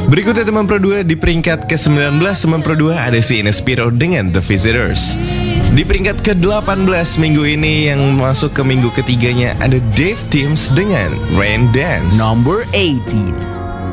Berikutnya teman Pro 2 di peringkat ke-19 teman Pro 2 ada si Inespiro dengan The Visitors. Di peringkat ke-18 minggu ini yang masuk ke minggu ketiganya ada Dave Timms dengan Rain Dance. Number 18.